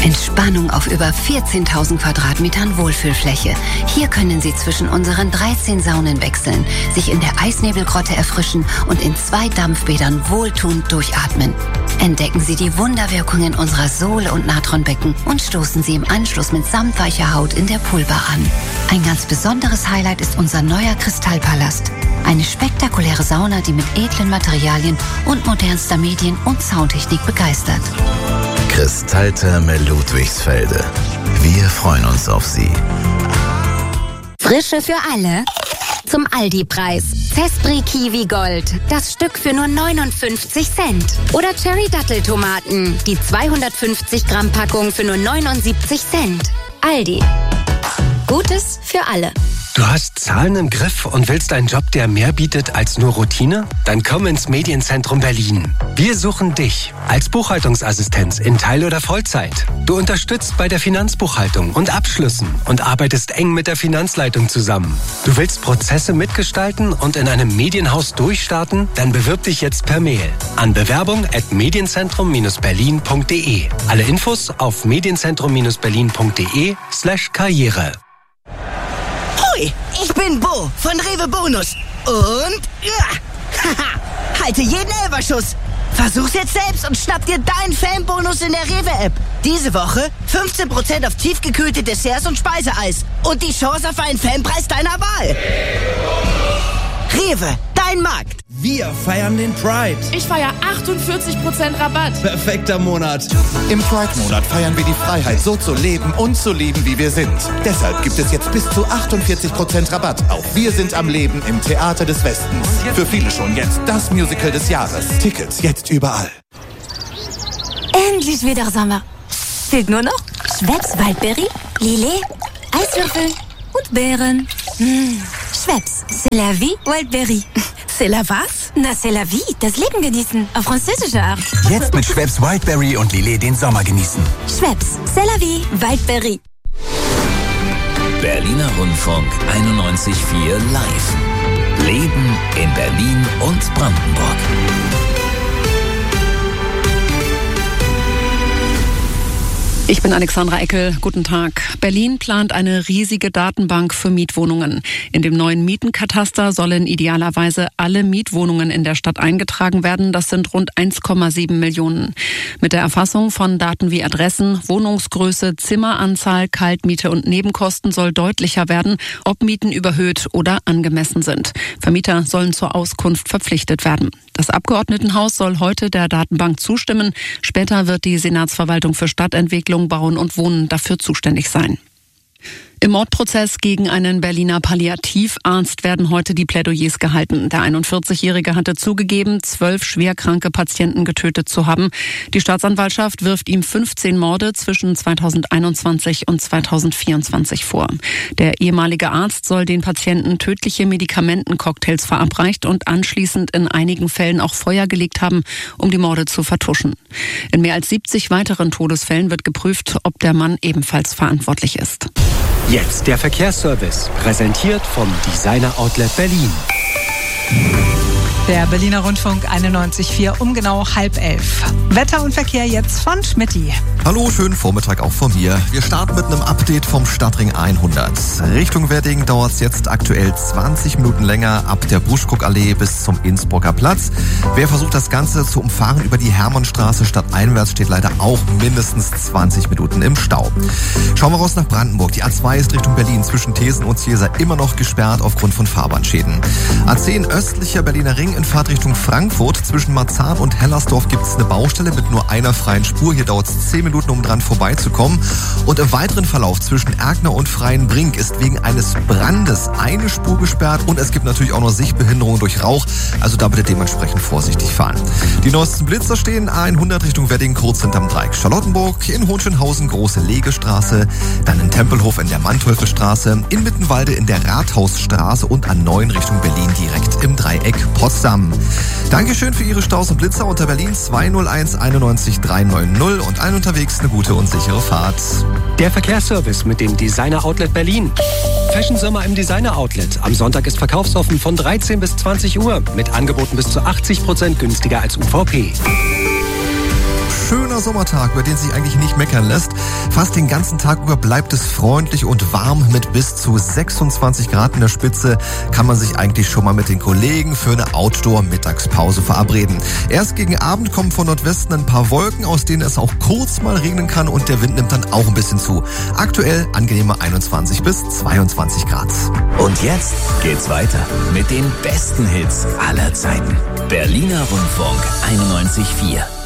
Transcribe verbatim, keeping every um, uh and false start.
Entspannung auf über vierzehntausend Quadratmetern Wohlfühlfläche. Hier können Sie zwischen unseren dreizehn Saunen wechseln, sich in der Eisnebelgrotte erfrischen und in zwei Dampfbädern wohltuend durchatmen. Entdecken Sie die Wunderwirkungen unserer Sohle- und Natronbecken und stoßen Sie im Anschluss mit samtweicher Haut in der Poolbar an. Ein ganz besonderes Highlight ist unser neuer Kristallpalast. Eine spektakuläre Sauna, die mit edlen Materialien und modernster Medien- und Soundtechnik begeistert. Kristalltherme Ludwigsfelde. Wir freuen uns auf Sie. Frische für alle. Zum Aldi-Preis. Cespri Kiwi Gold. Das Stück für nur neunundfünfzig Cent. Oder Cherry Datteltomaten. Die zweihundertfünfzig Gramm Packung für nur neunundsiebzig Cent. Aldi. Gutes für alle. Du hast Zahlen im Griff und willst einen Job, der mehr bietet als nur Routine? Dann komm ins Medienzentrum Berlin. Wir suchen dich als Buchhaltungsassistenz in Teil- oder Vollzeit. Du unterstützt bei der Finanzbuchhaltung und Abschlüssen und arbeitest eng mit der Finanzleitung zusammen. Du willst Prozesse mitgestalten und in einem Medienhaus durchstarten? Dann bewirb dich jetzt per Mail an bewerbung at medienzentrum berlin punkt de. Alle Infos auf medienzentrum berlin punkt de slash karriere. Hui, ich bin Bo von Rewe Bonus. Und ja, haha, halte jeden Elferschuss. Versuch's jetzt selbst und schnapp dir deinen Fanbonus in der Rewe-App. Diese Woche fünfzehn Prozent auf tiefgekühlte Desserts und Speiseeis. Und die Chance auf einen Fanpreis deiner Wahl. Rewe, dein Markt. Wir feiern den Pride. Ich feiere achtundvierzig Prozent Rabatt. Perfekter Monat. Im Pride-Monat feiern wir die Freiheit, so zu leben und zu lieben, wie wir sind. Deshalb gibt es jetzt bis zu achtundvierzig Prozent Rabatt auf Wir sind am Leben im Theater des Westens. Für viele schon jetzt das Musical des Jahres. Tickets jetzt überall. Endlich wieder Sommer. Fehlt nur noch Schweppes Waldberry, Lillet, Eiswürfel und Beeren. Mmh. Schweppes, c'est la vie, Wildberry. C'est la was? Na, c'est la vie, das Leben genießen, auf französische Art. Jetzt mit Schweppes Wildberry und Lillet den Sommer genießen. Schweppes, c'est la vie, Wildberry. Berliner Rundfunk einundneunzig Komma vier live. Leben in Berlin und Brandenburg. Ich bin Alexandra Eckel. Guten Tag. Berlin plant eine riesige Datenbank für Mietwohnungen. In dem neuen Mietenkataster sollen idealerweise alle Mietwohnungen in der Stadt eingetragen werden. Das sind rund eins Komma sieben Millionen. Mit der Erfassung von Daten wie Adressen, Wohnungsgröße, Zimmeranzahl, Kaltmiete und Nebenkosten soll deutlicher werden, ob Mieten überhöht oder angemessen sind. Vermieter sollen zur Auskunft verpflichtet werden. Das Abgeordnetenhaus soll heute der Datenbank zustimmen. Später wird die Senatsverwaltung für Stadtentwicklung, Bauen und Wohnen dafür zuständig sein. Im Mordprozess gegen einen Berliner Palliativarzt werden heute die Plädoyers gehalten. Der einundvierzigjährige hatte zugegeben, zwölf schwerkranke Patienten getötet zu haben. Die Staatsanwaltschaft wirft ihm fünfzehn Morde zwischen zweitausendeinundzwanzig und zweitausendvierundzwanzig vor. Der ehemalige Arzt soll den Patienten tödliche Medikamentencocktails verabreicht und anschließend in einigen Fällen auch Feuer gelegt haben, um die Morde zu vertuschen. In mehr als siebzig weiteren Todesfällen wird geprüft, ob der Mann ebenfalls verantwortlich ist. Jetzt der Verkehrsservice, präsentiert vom Designer Outlet Berlin. Der Berliner Rundfunk einundneunzig Komma vier um genau halb elf. Wetter und Verkehr jetzt von Schmitty. Hallo, schönen Vormittag auch von mir. Wir starten mit einem Update vom Stadtring hundert. Richtung Wedding dauert es jetzt aktuell zwanzig Minuten länger ab der Buschkuckallee bis zum Innsbrucker Platz. Wer versucht, das Ganze zu umfahren über die Hermannstraße stadteinwärts, steht leider auch mindestens zwanzig Minuten im Stau. Schauen wir raus nach Brandenburg. Die A zwei ist Richtung Berlin zwischen Thesen und Ziersar immer noch gesperrt aufgrund von Fahrbahnschäden. A zehn östlicher Berliner Ring in Fahrtrichtung Frankfurt. Zwischen Marzahn und Hellersdorf gibt es eine Baustelle mit nur einer freien Spur. Hier dauert es zehn Minuten, um dran vorbeizukommen. Und im weiteren Verlauf zwischen Erkner und Freienbrink ist wegen eines Brandes eine Spur gesperrt. Und es gibt natürlich auch noch Sichtbehinderungen durch Rauch. Also da bitte dementsprechend vorsichtig fahren. Die neuesten Blitzer stehen A hundert Richtung Wedding kurz hinterm Dreieck Charlottenburg, in Hohenschönhausen Große Legestraße, dann in Tempelhof in der Manteufelstraße, in Mittenwalde in der Rathausstraße und an neun Richtung Berlin direkt im Dreieck Potsdam. Dankeschön für Ihre Staus und Blitzer unter Berlin zwei null eins einundneunzig dreihundertneunzig und allen unterwegs eine gute und sichere Fahrt. Der Verkehrsservice mit dem Designer Outlet Berlin. Fashion Sommer im Designer Outlet. Am Sonntag ist verkaufsoffen von dreizehn bis zwanzig Uhr mit Angeboten bis zu achtzig Prozent günstiger als U V P. schöner Sommertag, über den sich eigentlich nicht meckern lässt. Fast den ganzen Tag über bleibt es freundlich und warm mit bis zu sechsundzwanzig Grad in der Spitze. Kann man sich eigentlich schon mal mit den Kollegen für eine Outdoor-Mittagspause verabreden. Erst gegen Abend kommen von Nordwesten ein paar Wolken, aus denen es auch kurz mal regnen kann und der Wind nimmt dann auch ein bisschen zu. Aktuell angenehme einundzwanzig bis zweiundzwanzig Grad. Und jetzt geht's weiter mit den besten Hits aller Zeiten. Berliner Rundfunk einundneunzig Komma vier.